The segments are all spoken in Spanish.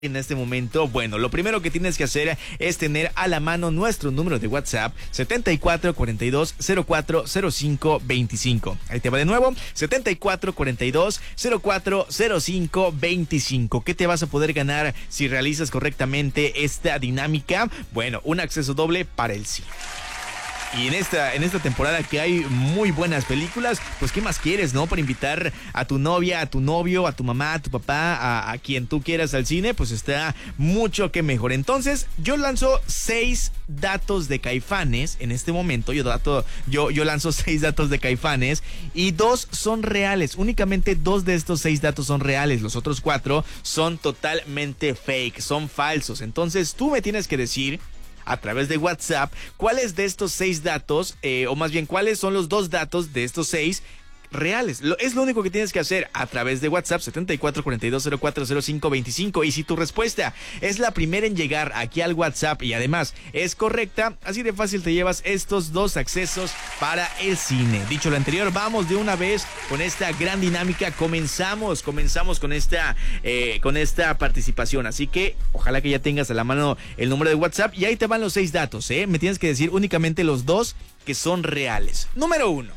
En este momento, bueno, lo primero que tienes que hacer es tener a la mano nuestro número de WhatsApp 7442040525. Ahí te va de nuevo, 7442040525. ¿Qué te vas a poder ganar si realizas correctamente esta dinámica? Bueno, un acceso doble para el cine. Y en esta temporada que hay muy buenas películas, pues ¿qué más quieres, no? Para invitar a tu novia, a tu novio, a tu mamá, a tu papá, a quien tú quieras al cine, pues está mucho que mejor. Entonces, yo lanzo 6 datos de Caifanes en este momento. Yo lanzo 6 datos de Caifanes y 2 son reales. Únicamente 2 de estos 6 datos son reales. Los otros 4 son totalmente fake, son falsos. Entonces, tú me tienes que decir a través de WhatsApp cuáles de estos 6 datos, o más bien cuáles son los 2 datos de estos 6 reales. Es lo único que tienes que hacer a través de WhatsApp 7442040525. Y si tu respuesta es la primera en llegar aquí al WhatsApp y además es correcta, así de fácil te llevas estos 2 accesos para el cine. Dicho lo anterior, vamos de una vez con esta gran dinámica. Comenzamos con esta participación, así que ojalá que ya tengas a la mano el número de WhatsApp y ahí te van los 6 datos, me tienes que decir únicamente los 2 que son reales. Número 1.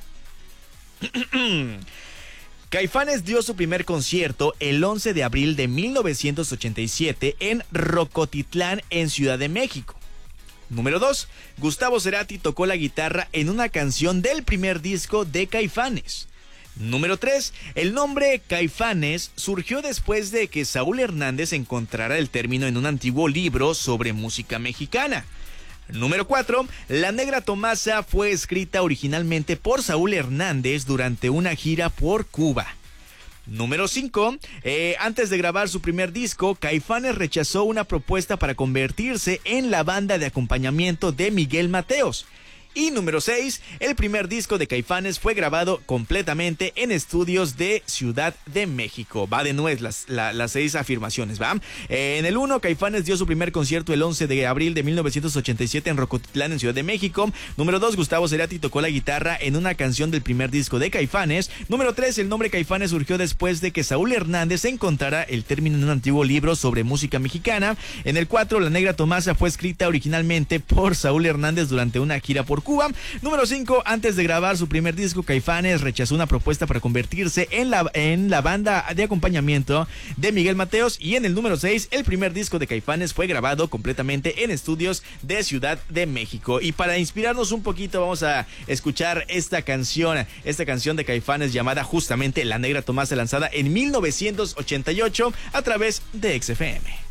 Caifanes dio su primer concierto el 11 de abril de 1987 en Rocotitlán, en Ciudad de México. Número 2. Gustavo Cerati tocó la guitarra en una canción del primer disco de Caifanes. Número 3. El nombre Caifanes surgió después de que Saúl Hernández encontrara el término en un antiguo libro sobre música mexicana. Número 4. La Negra Tomasa fue escrita originalmente por Saúl Hernández durante una gira por Cuba. Número 5. Antes de grabar su primer disco, Caifanes rechazó una propuesta para convertirse en la banda de acompañamiento de Miguel Mateos. Y número 6, el primer disco de Caifanes fue grabado completamente en estudios de Ciudad de México. Va de nuez las 6 afirmaciones, ¿va? En el 1, Caifanes dio su primer concierto el 11 de abril de 1987 en Rocotitlán, en Ciudad de México. Número 2, Gustavo Cerati tocó la guitarra en una canción del primer disco de Caifanes. Número 3, el nombre Caifanes surgió después de que Saúl Hernández encontrara el término en un antiguo libro sobre música mexicana. En el 4, La Negra Tomasa fue escrita originalmente por Saúl Hernández durante una gira por Cuba. Número 5, antes de grabar su primer disco, Caifanes rechazó una propuesta para convertirse en la banda de acompañamiento de Miguel Mateos. Y en el número 6, el primer disco de Caifanes fue grabado completamente en estudios de Ciudad de México. Y para inspirarnos un poquito, vamos a escuchar esta canción de Caifanes llamada justamente La Negra Tomasa, lanzada en 1988 a través de XFM.